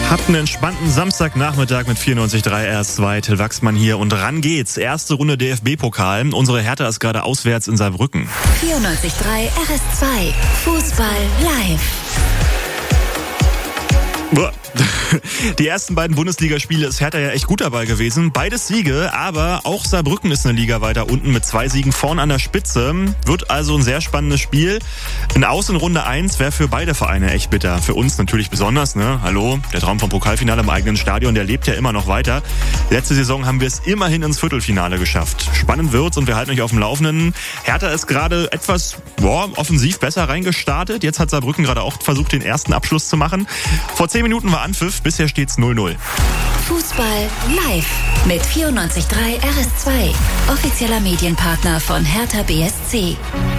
Habt einen entspannten Samstagnachmittag mit 94.3 RS2. Till Wachsmann hier und ran geht's. Erste Runde DFB-Pokal. Unsere Hertha ist gerade auswärts in Saarbrücken. 94.3 RS2. Fußball live. Die ersten beiden Bundesligaspiele ist Hertha ja echt gut dabei gewesen. Beides Siege, aber auch Saarbrücken ist eine Liga weiter unten mit 2 Siegen vorn an der Spitze. Wird also ein sehr spannendes Spiel. In Außenrunde 1 wäre für beide Vereine echt bitter. Für uns natürlich besonders, ne? Hallo, der Traum vom Pokalfinale im eigenen Stadion, der lebt ja immer noch weiter. Letzte Saison haben wir es immerhin ins Viertelfinale geschafft. Spannend wird's und wir halten euch auf dem Laufenden. Hertha ist gerade etwas offensiv besser reingestartet. Jetzt hat Saarbrücken gerade auch versucht, den ersten Abschluss zu machen. Vor 10 Minuten war Anpfiff, bisher steht's 0-0. Fußball live mit 94.3 RS2. Offizieller Medienpartner von Hertha BSC.